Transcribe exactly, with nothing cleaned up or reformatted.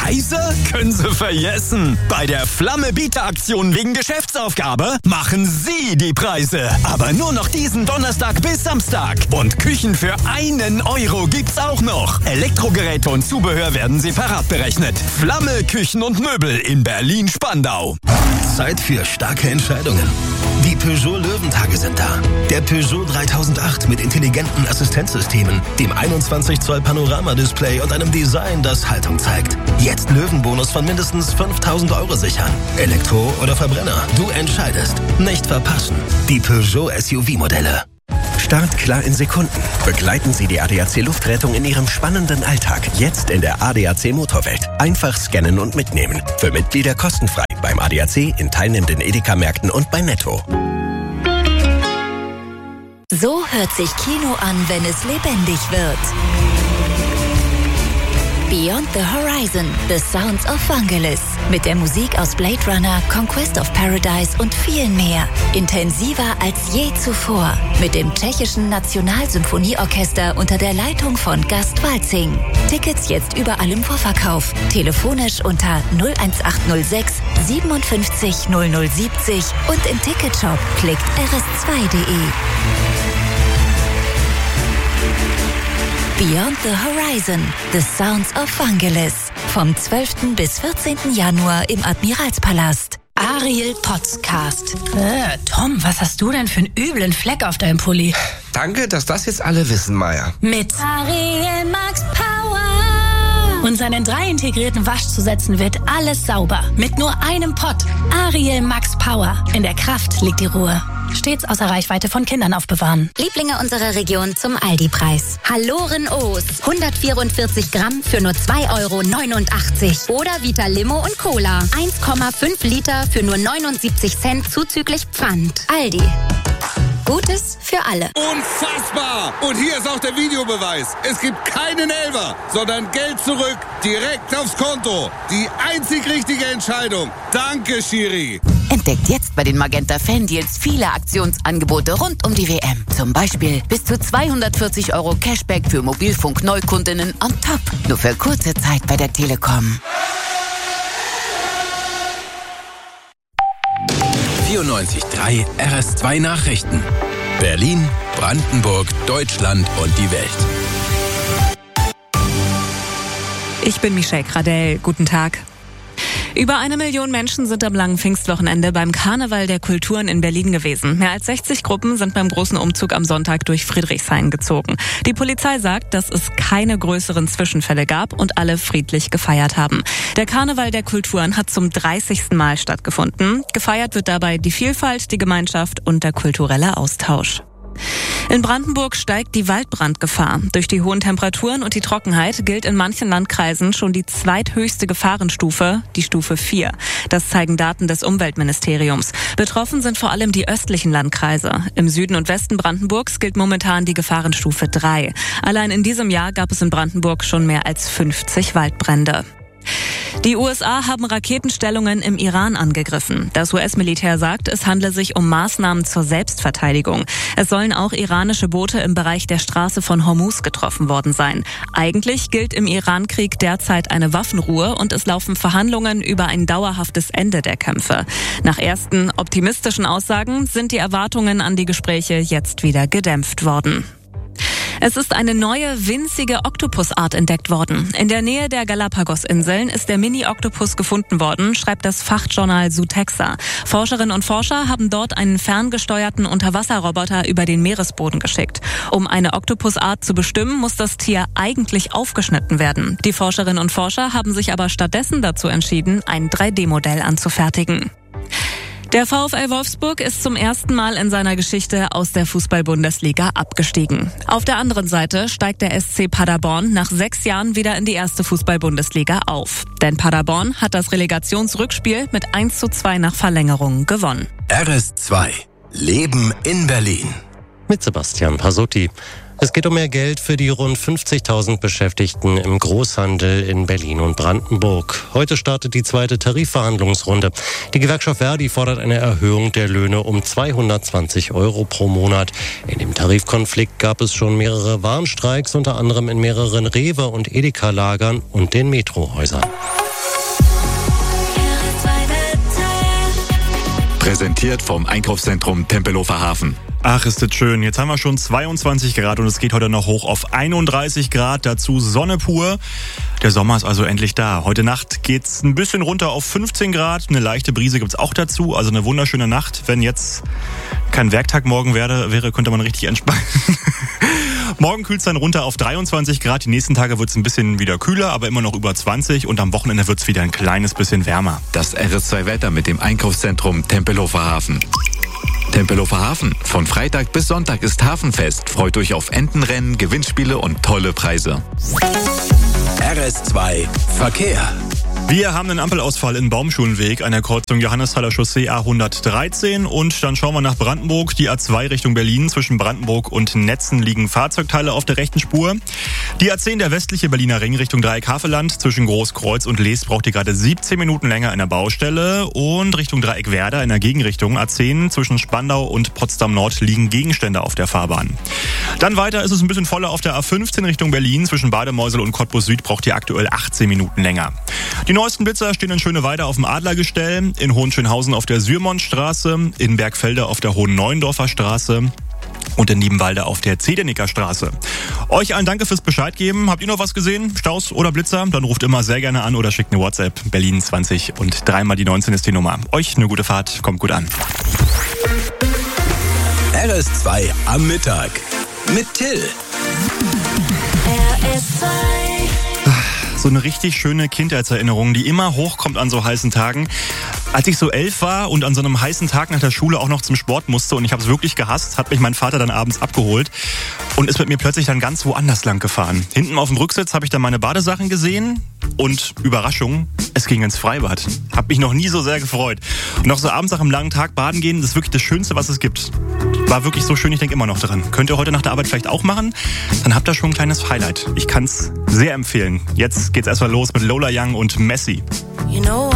Preise können Sie vergessen. Bei der Flamme-Bieter-Aktion wegen Geschäftsaufgabe machen Sie die Preise. Aber nur noch diesen Donnerstag bis Samstag. Und Küchen für einen Euro gibt's auch noch. Elektrogeräte und Zubehör werden separat berechnet. Flamme Küchen und Möbel in Berlin-Spandau. Zeit für starke Entscheidungen. Die Peugeot Löwentage sind da. Der Peugeot dreitausendacht mit intelligenten Assistenzsystemen, dem einundzwanzig Zoll Panoramadisplay und einem Design, das Haltung zeigt. Jetzt Löwenbonus von mindestens fünftausend Euro sichern. Elektro oder Verbrenner, du entscheidest. Nicht verpassen. Die Peugeot S U V-Modelle. Startklar in Sekunden. Begleiten Sie die A D A C Luftrettung in Ihrem spannenden Alltag. Jetzt in der A D A C Motorwelt. Einfach scannen und mitnehmen. Für Mitglieder kostenfrei. Beim A D A C, in teilnehmenden Edeka-Märkten und bei Netto. So hört sich Kino an, wenn es lebendig wird. Beyond the Horizon, The Sounds of Vangelis. Mit der Musik aus Blade Runner, Conquest of Paradise und viel mehr. Intensiver als je zuvor. Mit dem tschechischen Nationalsymphonieorchester unter der Leitung von Gast Walzing. Tickets jetzt überall im Vorverkauf. Telefonisch unter null eins acht null sechs siebenundfünfzig null null siebzig und im Ticketshop klickt r s zwei punkt d e. Beyond the Horizon, The Sounds of Vangelis. Vom zwölften bis vierzehnten Januar im Admiralspalast. Ariel Podcast. Äh, Tom, was hast du denn für einen üblen Fleck auf deinem Pulli? Danke, dass das jetzt alle wissen, Maya. Mit Ariel Max Power. Und seinen drei integrierten Waschzusätzen wird alles sauber. Mit nur einem Pott. Ariel Max Power. In der Kraft liegt die Ruhe. Stets außer Reichweite von Kindern aufbewahren. Lieblinge unserer Region zum Aldi-Preis. Halloren O's. hundertvierundvierzig Gramm für nur zwei Euro neunundachtzig. Oder Vita Limo und Cola. eins Komma fünf Liter für nur neunundsiebzig Cent zuzüglich Pfand. Aldi. Gutes für alle. Unfassbar! Und hier ist auch der Videobeweis. Es gibt keinen Elfer, sondern Geld zurück, direkt aufs Konto. Die einzig richtige Entscheidung. Danke, Schiri. Entdeckt jetzt bei den Magenta Fan-Deals viele Aktionsangebote rund um die W M. Zum Beispiel bis zu zweihundertvierzig Euro Cashback für Mobilfunk-Neukundinnen on top. Nur für kurze Zeit bei der Telekom. vierundneunzig Komma drei R S zwei Nachrichten. Berlin, Brandenburg, Deutschland und die Welt. Ich bin Michelle Gradell. Guten Tag. Über eine Million Menschen sind am langen Pfingstwochenende beim Karneval der Kulturen in Berlin gewesen. Mehr als sechzig Gruppen sind beim großen Umzug am Sonntag durch Friedrichshain gezogen. Die Polizei sagt, dass es keine größeren Zwischenfälle gab und alle friedlich gefeiert haben. Der Karneval der Kulturen hat zum dreißigsten Mal stattgefunden. Gefeiert wird dabei die Vielfalt, die Gemeinschaft und der kulturelle Austausch. In Brandenburg steigt die Waldbrandgefahr. Durch die hohen Temperaturen und die Trockenheit gilt in manchen Landkreisen schon die zweithöchste Gefahrenstufe, die Stufe vier. Das zeigen Daten des Umweltministeriums. Betroffen sind vor allem die östlichen Landkreise. Im Süden und Westen Brandenburgs gilt momentan die Gefahrenstufe drei. Allein in diesem Jahr gab es in Brandenburg schon mehr als fünfzig Waldbrände. Die U S A haben Raketenstellungen im Iran angegriffen. Das U S-Militär sagt, es handle sich um Maßnahmen zur Selbstverteidigung. Es sollen auch iranische Boote im Bereich der Straße von Hormuz getroffen worden sein. Eigentlich gilt im Iran-Krieg derzeit eine Waffenruhe und es laufen Verhandlungen über ein dauerhaftes Ende der Kämpfe. Nach ersten optimistischen Aussagen sind die Erwartungen an die Gespräche jetzt wieder gedämpft worden. Es ist eine neue, winzige Oktopusart entdeckt worden. In der Nähe der Galapagos-Inseln ist der Mini-Oktopus gefunden worden, schreibt das Fachjournal Zootexa. Forscherinnen und Forscher haben dort einen ferngesteuerten Unterwasserroboter über den Meeresboden geschickt. Um eine Oktopusart zu bestimmen, muss das Tier eigentlich aufgeschnitten werden. Die Forscherinnen und Forscher haben sich aber stattdessen dazu entschieden, ein drei D Modell anzufertigen. Der VfL Wolfsburg ist zum ersten Mal in seiner Geschichte aus der Fußball-Bundesliga abgestiegen. Auf der anderen Seite steigt der S C Paderborn nach sechs Jahren wieder in die erste Fußball-Bundesliga auf. Denn Paderborn hat das Relegationsrückspiel mit eins zu zwei nach Verlängerung gewonnen. R S zwei. Leben in Berlin. Mit Sebastian Pasotti. Es geht um mehr Geld für die rund fünfzigtausend Beschäftigten im Großhandel in Berlin und Brandenburg. Heute startet die zweite Tarifverhandlungsrunde. Die Gewerkschaft Verdi fordert eine Erhöhung der Löhne um zweihundertzwanzig Euro pro Monat. In dem Tarifkonflikt gab es schon mehrere Warnstreiks, unter anderem in mehreren Rewe- und Edeka-Lagern und den Metrohäusern. Präsentiert vom Einkaufszentrum Tempelhofer Hafen. Ach, ist das schön. Jetzt haben wir schon zweiundzwanzig Grad und es geht heute noch hoch auf einunddreißig Grad. Dazu Sonne pur. Der Sommer ist also endlich da. Heute Nacht geht's ein bisschen runter auf fünfzehn Grad. Eine leichte Brise gibt's auch dazu. Also eine wunderschöne Nacht. Wenn jetzt kein Werktag morgen wäre, wäre könnte man richtig entspannen. Morgen kühlt's dann runter auf dreiundzwanzig Grad. Die nächsten Tage wird's ein bisschen wieder kühler, aber immer noch über zwanzig. Und am Wochenende wird's wieder ein kleines bisschen wärmer. Das R S zwei Wetter mit dem Einkaufszentrum Tempelhofer Hafen. Tempelhofer Hafen. Von Freitag bis Sonntag ist Hafenfest. Freut euch auf Entenrennen, Gewinnspiele und tolle Preise. R S zwei Verkehr. Wir haben einen Ampelausfall in Baumschulenweg an der Kreuzung Johannesthaler Chaussee A hundertdreizehn und dann schauen wir nach Brandenburg, die A zwei Richtung Berlin. Zwischen Brandenburg und Netzen liegen Fahrzeugteile auf der rechten Spur. Die A zehn, der westliche Berliner Ring Richtung Dreieck Havelland. Zwischen Großkreuz und Leest braucht ihr gerade siebzehn Minuten länger in der Baustelle. Und Richtung Dreieck Werder in der Gegenrichtung A zehn zwischen Spandau und Potsdam Nord liegen Gegenstände auf der Fahrbahn. Dann weiter ist es ein bisschen voller auf der A fünfzehn Richtung Berlin. Zwischen Bademeusel und Cottbus Süd braucht ihr aktuell achtzehn Minuten länger. Die neuesten Blitzer stehen in Schöneweide auf dem Adlergestell, in Hohenschönhausen auf der Sürmondstraße, in Bergfelde auf der Hohen-Neuendorfer Straße und in Niebenwalde auf der Zedenicker Straße. Euch allen danke fürs Bescheid geben. Habt ihr noch was gesehen? Staus oder Blitzer? Dann ruft immer sehr gerne an oder schickt eine WhatsApp. Berlin zwanzig und dreimal die neunzehn ist die Nummer. Euch eine gute Fahrt, kommt gut an. R S zwei am Mittag mit Till. R S zwei. So eine richtig schöne Kindheitserinnerung, die immer hochkommt an so heißen Tagen. Als ich so elf war und an so einem heißen Tag nach der Schule auch noch zum Sport musste und ich habe es wirklich gehasst, hat mich mein Vater dann abends abgeholt und ist mit mir plötzlich dann ganz woanders lang gefahren. Hinten auf dem Rücksitz habe ich dann meine Badesachen gesehen und Überraschung, es ging ins Freibad. Hab mich noch nie so sehr gefreut. Und noch so abends nach einem langen Tag baden gehen, das ist wirklich das Schönste, was es gibt. War wirklich so schön, ich denke immer noch dran. Könnt ihr heute nach der Arbeit vielleicht auch machen? Dann habt ihr schon ein kleines Highlight. Ich kann es sehr empfehlen. Jetzt geht's erstmal los mit Lola Young und Messi. You know